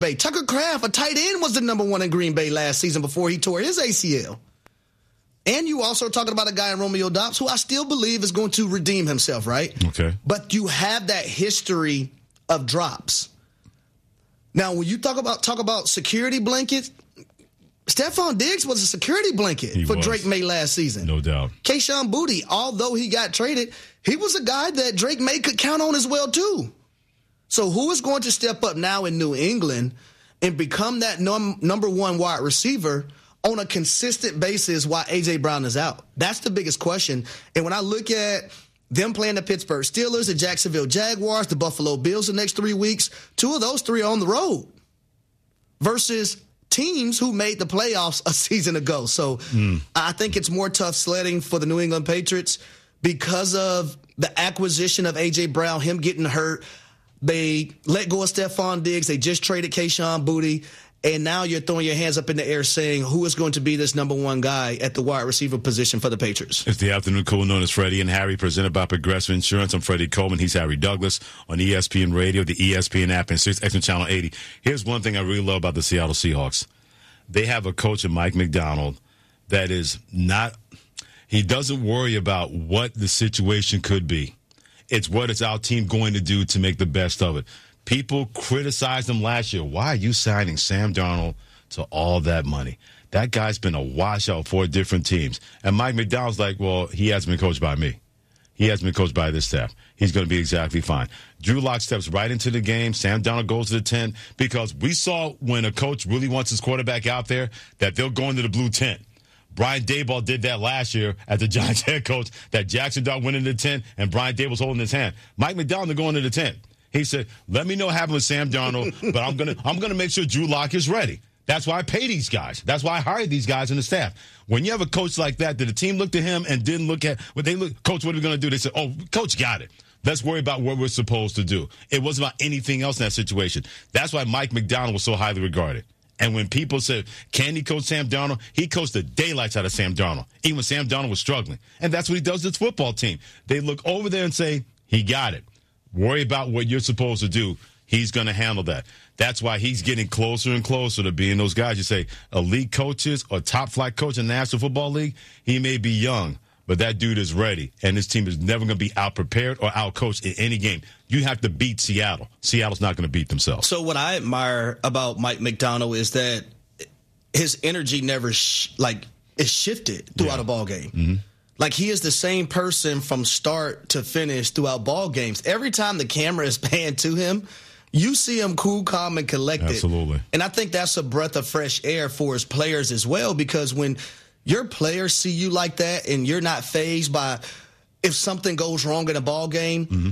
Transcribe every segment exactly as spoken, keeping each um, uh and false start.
Bay. Tucker Kraft, a tight end, was the number one in Green Bay last season before he tore his A C L. And you also are talking about a guy in Romeo Doubs who I still believe is going to redeem himself, right? Okay. But you have that history of drops. Now, when you talk about talk about security blankets, Stephon Diggs was a security blanket He for was. Drake May last season. No doubt. Kayshon Boutte, although he got traded, he was a guy that Drake May could count on as well, too. So who is going to step up now in New England and become that num- number one wide receiver on a consistent basis while A J. Brown is out? That's the biggest question. And when I look at them playing the Pittsburgh Steelers, the Jacksonville Jaguars, the Buffalo Bills the next three weeks, two of those three are on the road versus teams who made the playoffs a season ago. So mm. I think it's more tough sledding for the New England Patriots because of the acquisition of A J. Brown, him getting hurt. They let go of Stephon Diggs. They just traded Kayshon Boutte. And now you're throwing your hands up in the air saying who is going to be this number one guy at the wide receiver position for the Patriots. It's the afternoon cool known as Freddie and Harry, presented by Progressive Insurance. I'm Freddie Coleman. He's Harry Douglas on E S P N Radio, the E S P N app, and six X M Channel eighty. Here's one thing I really love about the Seattle Seahawks. They have a coach in Mike Macdonald that is not – he doesn't worry about what the situation could be. It's what is our team going to do to make the best of it. People criticized him last year. Why are you signing Sam Darnold to all that money? That guy's been a washout for different teams. And Mike Macdonald's like, well, he hasn't been coached by me. He hasn't been coached by this staff. He's going to be exactly fine. Drew Lock steps right into the game. Sam Darnold goes to the tent because we saw when a coach really wants his quarterback out there that they'll go into the blue tent. Brian Daboll did that last year as the Giants head coach, that Jackson Dart went into the tent and Brian Daboll's holding his hand. Mike Macdonald going to the tent. He said, let me know what happened with Sam Darnold, but I'm going to I'm gonna make sure Drew Lock is ready. That's why I pay these guys. That's why I hired these guys in the staff. When you have a coach like that, did the team look to him and didn't look at what they look, Coach, what are we going to do? They said, oh, Coach got it. Let's worry about what we're supposed to do. It wasn't about anything else in that situation. That's why Mike Macdonald was so highly regarded. And when people said, can he coach Sam Darnold? He coached the daylights out of Sam Darnold, even when Sam Darnold was struggling. And that's what he does to his football team. They look over there and say, he got it. Worry about what you're supposed to do. He's going to handle that. That's why he's getting closer and closer to being those guys. You say elite coaches or top-flight coach in the National Football League, he may be young, but that dude is ready, and his team is never going to be out-prepared or out-coached in any game. You have to beat Seattle. Seattle's not going to beat themselves. So what I admire about Mike Macdonald is that his energy never, sh- like, is shifted throughout yeah. a ball game. Mm-hmm. Like, he is the same person from start to finish throughout ball games. Every time the camera is panned to him, you see him cool, calm, and collected. Absolutely. And I think that's a breath of fresh air for his players as well, because when your players see you like that and you're not fazed by if something goes wrong in a ball game, mm-hmm.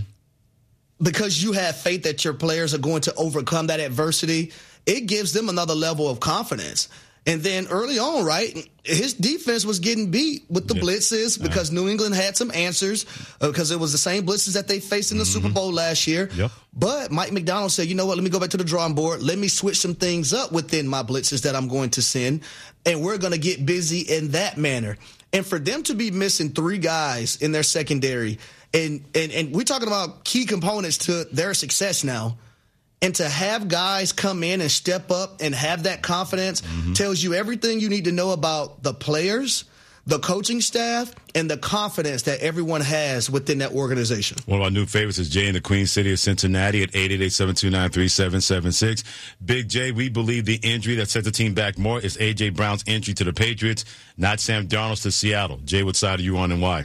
because you have faith that your players are going to overcome that adversity, it gives them another level of confidence. And then early on, right, his defense was getting beat with the yeah. blitzes because New England had some answers because uh, it was the same blitzes that they faced in the mm-hmm. Super Bowl last year. Yep. But Mike Macdonald said, you know what, let me go back to the drawing board. Let me switch some things up within my blitzes that I'm going to send, and we're going to get busy in that manner. And for them to be missing three guys in their secondary, and, and, and we're talking about key components to their success now, and to have guys come in and step up and have that confidence mm-hmm. tells you everything you need to know about the players, the coaching staff, and the confidence that everyone has within that organization. One of our new favorites is Jay in the Queen City of Cincinnati at eight eight eight, seven two nine, three seven seven six. Big J, we believe the injury that set the team back more is A J. Brown's injury to the Patriots, not Sam Darnold's to Seattle. Jay, what side are you on and why?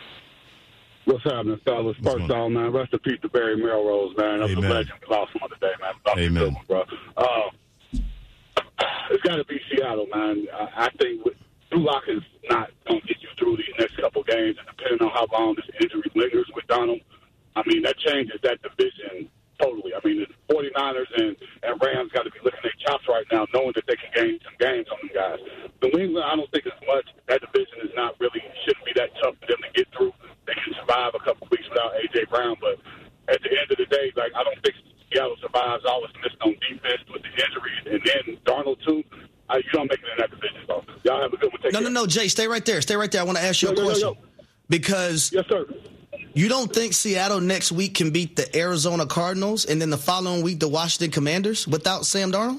What's happening, fellas? First off, man, rest in peace to Barry Melrose, man. That's Amen. a legend. We lost him on the day, man. That's Amen. A good one, bro. Uh, it's got to be Seattle, man. I, I think Drew Lock is not going to get you through these next couple games, and depending on how long this injury lingers with Donald, I mean, that changes that division totally. I mean, the forty-niners and, and Rams got to be licking their chops right now, knowing that they can gain some games on them guys. New England, I don't think as much. That division is not really, shouldn't be that tough for them to get through. They can survive a couple of weeks without A J. Brown, but at the end of the day, like, I don't think Seattle survives all this missed on defense with the injuries, and then Darnold too. Uh, you don't make it in that division, so y'all have a good one. Take no, care. no, no, Jay, stay right there. Stay right there. I want to ask you yo, a question yo, yo, yo. because yes, sir. You don't think Seattle next week can beat the Arizona Cardinals and then the following week the Washington Commanders without Sam Darnold?